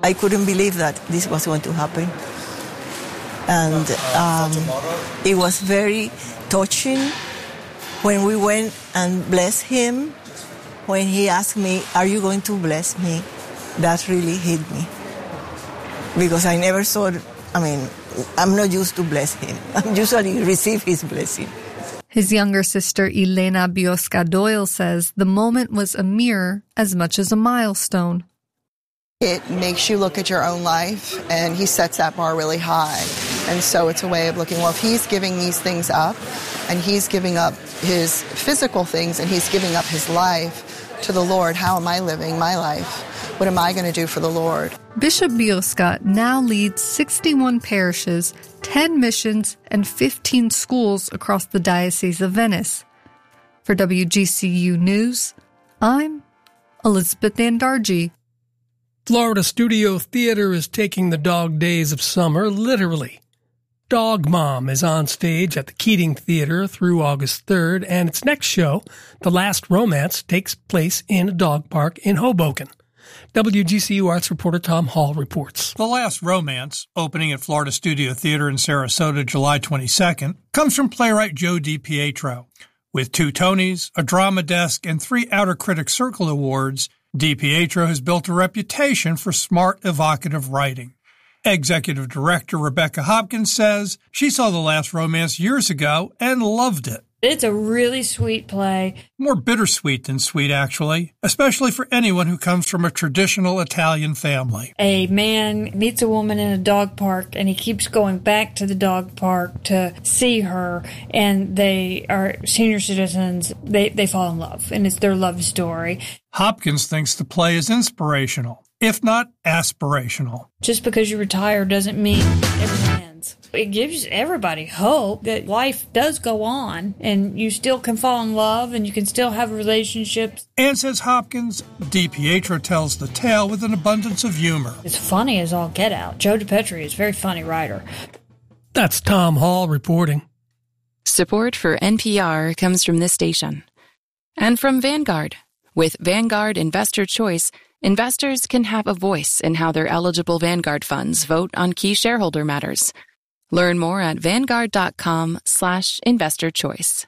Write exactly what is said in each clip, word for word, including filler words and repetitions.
I couldn't believe that this was going to happen. And um, it was very touching when we went and blessed him. When he asked me, are you going to bless me? That really hit me. Because I never thought, I mean, I'm not used to bless him. I usually receive his blessing. His younger sister, Elena Biosca Doyle, says the moment was a mirror as much as a milestone. It makes you look at your own life, and he sets that bar really high. And so it's a way of looking, well, if he's giving these things up, and he's giving up his physical things, and he's giving up his life to the Lord, how am I living my life? What am I going to do for the Lord? Bishop Biosca now leads sixty-one parishes, ten missions, and fifteen schools across the Diocese of Venice. For W G C U News, I'm Elizabeth Andarji. Florida Studio Theater is taking the dog days of summer literally. Dog Mom is on stage at the Keating Theater through August third, and its next show, The Last Romance, takes place in a dog park in Hoboken. W G C U Arts reporter Tom Hall reports. The Last Romance, opening at Florida Studio Theater in Sarasota July twenty-second, comes from playwright Joe DiPietro. With two Tonys, a Drama Desk, and three Outer Critics Circle Awards, DiPietro has built a reputation for smart, evocative writing. Executive Director Rebecca Hopkins says she saw The Last Romance years ago and loved it. It's a really sweet play. More bittersweet than sweet, actually, especially for anyone who comes from a traditional Italian family. A man meets a woman in a dog park, and he keeps going back to the dog park to see her, and they are senior citizens. They, they fall in love, and it's their love story. Hopkins thinks the play is inspirational, if not aspirational. Just because you retire doesn't mean everything ends. It gives everybody hope that life does go on, and you still can fall in love, and you can still have relationships. And says Hopkins, DiPietro tells the tale with an abundance of humor. It's funny as all get out. Joe DiPietro is a very funny writer. That's Tom Hall reporting. Support for N P R comes from this station. And from Vanguard. With Vanguard Investor Choice, investors can have a voice in how their eligible Vanguard funds vote on key shareholder matters. Learn more at vanguard.com slash investor choice.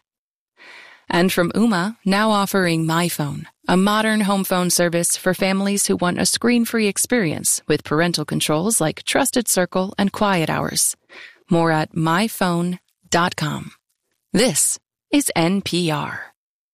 And from Ooma, now offering MyPhone, a modern home phone service for families who want a screen-free experience with parental controls like Trusted Circle and Quiet Hours. More at my phone dot com. This is N P R.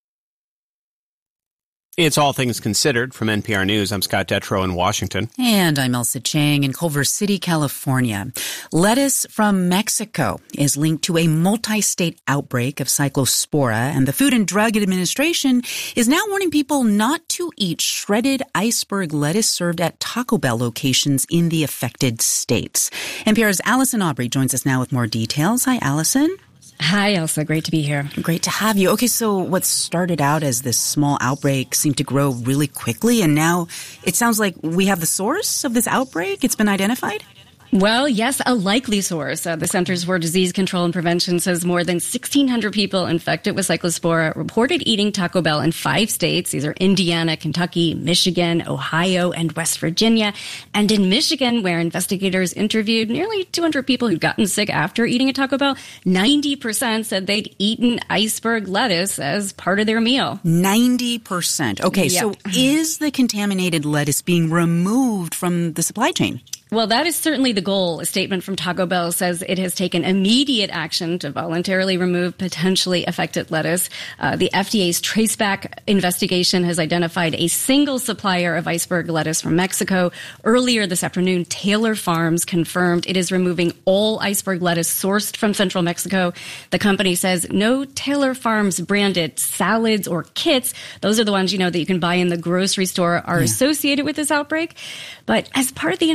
It's All Things Considered from N P R News. I'm Scott Detrow in Washington. And I'm Elsa Chang in Culver City, California. Lettuce from Mexico is linked to a multi-state outbreak of Cyclospora, and the Food and Drug Administration is now warning people not to eat shredded iceberg lettuce served at Taco Bell locations in the affected states. N P R's Allison Aubrey joins us now with more details. Hi, Allison. Hi, Elsa. Great to be here. Great to have you. Okay, so what started out as this small outbreak seemed to grow really quickly, and now it sounds like we have the source of this outbreak. It's been identified? Well, yes, a likely source. Uh, the Centers for Disease Control and Prevention says more than sixteen hundred people infected with Cyclospora reported eating Taco Bell in five states. These are Indiana, Kentucky, Michigan, Ohio, and West Virginia. And in Michigan, where investigators interviewed nearly two hundred people who'd gotten sick after eating a Taco Bell, ninety percent said they'd eaten iceberg lettuce as part of their meal. ninety percent. Okay, Yep. So is the contaminated lettuce being removed from the supply chain? Well, that is certainly the goal. A statement from Taco Bell says it has taken immediate action to voluntarily remove potentially affected lettuce. Uh, the F D A's Traceback investigation has identified a single supplier of iceberg lettuce from Mexico. Earlier this afternoon, Taylor Farms confirmed it is removing all iceberg lettuce sourced from central Mexico. The company says no Taylor Farms branded salads or kits, those are the ones, you know, that you can buy in the grocery store, are Yeah. associated with this outbreak. But as part of the investigation,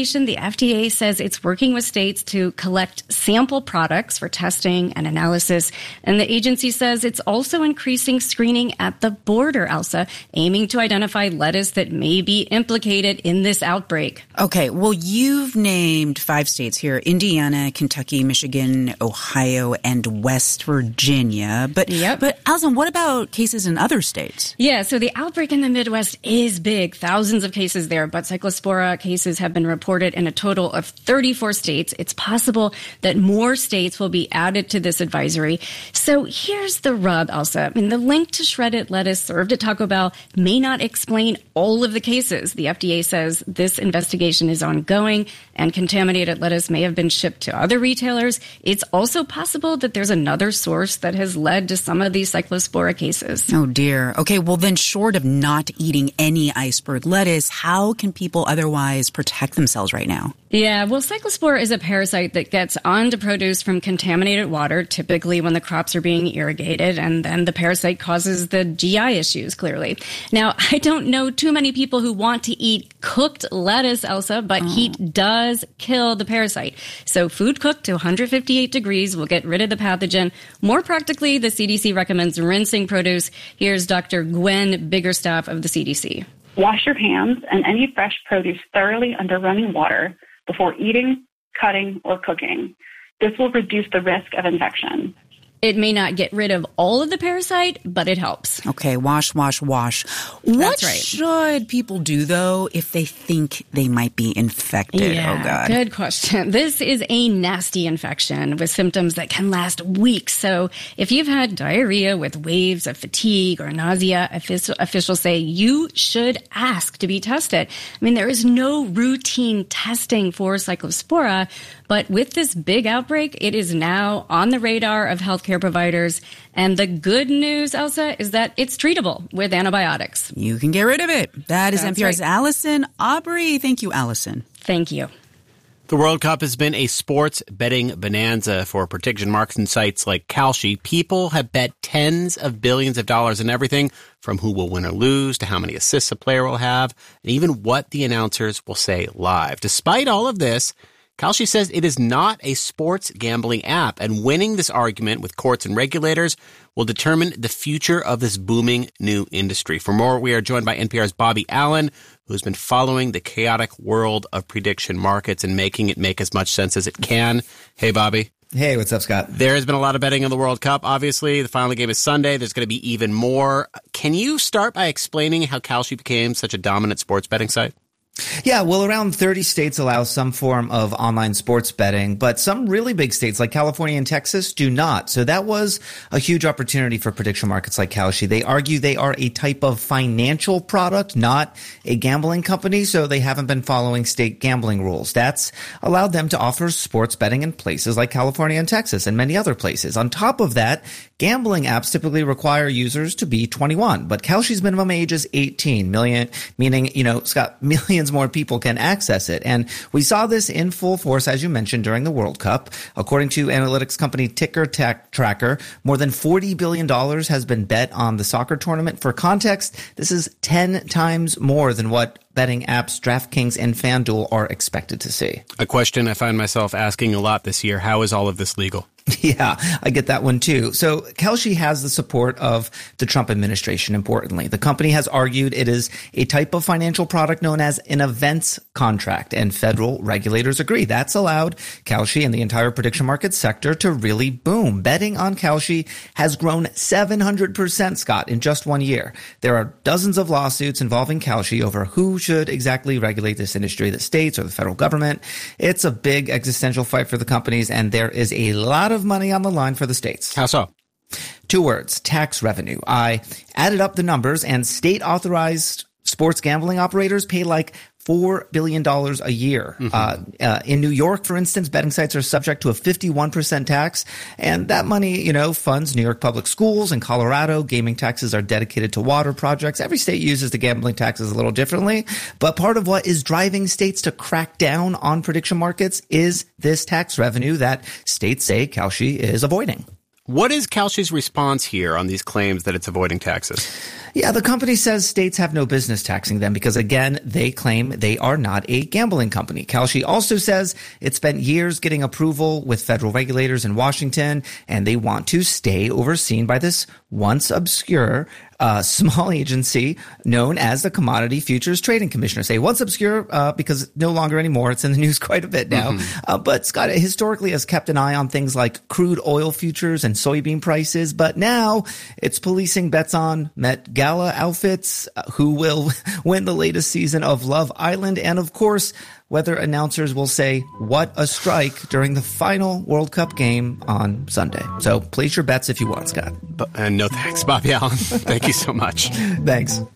investigation, the F D A says it's working with states to collect sample products for testing and analysis. And the agency says it's also increasing screening at the border, Elsa, aiming to identify lettuce that may be implicated in this outbreak. Okay, well, you've named five states here: Indiana, Kentucky, Michigan, Ohio, and West Virginia. But, yep. but Alison, what about cases in other states? Yeah, so the outbreak in the Midwest is big. Thousands of cases there, but Cyclospora cases have been reported in a total of thirty-four states. It's possible that more states will be added to this advisory. So here's the rub, Elsa. I mean, the link to shredded lettuce served at Taco Bell may not explain all of the cases. The F D A says this investigation is ongoing and contaminated lettuce may have been shipped to other retailers. It's also possible that there's another source that has led to some of these Cyclospora cases. Oh, dear. Okay, well, then short of not eating any iceberg lettuce, how can people otherwise protect themselves right now? Yeah, well, Cyclospora is a parasite that gets onto produce from contaminated water, typically when the crops are being irrigated, and then the parasite causes the G I issues, clearly. Now, I don't know too many people who want to eat cooked lettuce, Elsa, but oh. heat does kill the parasite. So food cooked to one hundred fifty-eight degrees will get rid of the pathogen. More practically, the C D C recommends rinsing produce. Here's Doctor Gwen Biggerstaff of the C D C. Wash your hands and any fresh produce thoroughly under running water before eating, cutting, or cooking. This will reduce the risk of infection. It may not get rid of all of the parasite, but it helps. Okay, wash, wash, wash. That's what right. should people do, though, if they think they might be infected? Yeah, oh, God. Good question. This is a nasty infection with symptoms that can last weeks. So if you've had diarrhea with waves of fatigue or nausea, officials say you should ask to be tested. I mean, there is no routine testing for Cyclospora, but with this big outbreak, it is now on the radar of healthcare providers. And the good news, Elsa, is that it's treatable with antibiotics. You can get rid of it. That is That's N P R's right. Allison Aubrey. Thank you, Allison. Thank you. The World Cup has been a sports betting bonanza for prediction markets and sites like Kalshi. People have bet tens of billions of dollars in everything from who will win or lose to how many assists a player will have and even what the announcers will say live. Despite all of this, Kalshi says it is not a sports gambling app, and winning this argument with courts and regulators will determine the future of this booming new industry. For more, we are joined by N P R's Bobby Allen, who's been following the chaotic world of prediction markets and making it make as much sense as it can. Hey, Bobby. Hey, what's up, Scott? There has been a lot of betting on the World Cup, obviously. The final game is Sunday. There's going to be even more. Can you start by explaining how Kalshi became such a dominant sports betting site? Yeah, well, around thirty states allow some form of online sports betting, but some really big states like California and Texas do not. So that was a huge opportunity for prediction markets like Kalshi. They argue they are a type of financial product, not a gambling company, so they haven't been following state gambling rules. That's allowed them to offer sports betting in places like California and Texas and many other places. On top of that, gambling apps typically require users to be twenty-one, but Kalshi's minimum age is eighteen million, meaning, you know, Scott, millions more people can access it. And we saw this in full force, as you mentioned, during the World Cup. According to analytics company Ticker Tack Tracker, more than forty billion dollars has been bet on the soccer tournament. For context, this is ten times more than what betting apps DraftKings and FanDuel are expected to see. A question I find myself asking a lot this year: how is all of this legal? Yeah, I get that one too. So Kalshi has the support of the Trump administration, importantly. The company has argued it is a type of financial product known as an events contract, and federal regulators agree. That's allowed Kalshi and the entire prediction market sector to really boom. Betting on Kalshi has grown seven hundred percent, Scott, in just one year. There are dozens of lawsuits involving Kalshi over who should exactly regulate this industry, the states or the federal government. It's a big existential fight for the companies, and there is a lot of money on the line for the states. How so? Two words: tax revenue. I added up the numbers, and state authorized sports gambling operators pay like four billion dollars a year. Mm-hmm. Uh, uh, in New York, for instance, betting sites are subject to a fifty-one percent tax. And that money, you know, funds New York public schools. In Colorado, gaming taxes are dedicated to water projects. Every state uses the gambling taxes a little differently. But part of what is driving states to crack down on prediction markets is this tax revenue that states say Kalshi is avoiding. What is Kalshi's response here on these claims that it's avoiding taxes? Yeah, the company says states have no business taxing them because, again, they claim they are not a gambling company. Kalshi also says it spent years getting approval with federal regulators in Washington, and they want to stay overseen by this once obscure uh, small agency known as the Commodity Futures Trading Commission. Say once obscure uh, because no longer anymore. It's in the news quite a bit now. Mm-hmm. Uh, but Scott historically has kept an eye on things like crude oil futures and soybean prices. But now it's policing bets on Met Gala outfits, uh, who will win the latest season of Love Island, and of course, whether announcers will say, what a strike during the final World Cup game on Sunday. So place your bets if you want, Scott. And no thanks, Bobby Allen. Thank you so much. Thanks.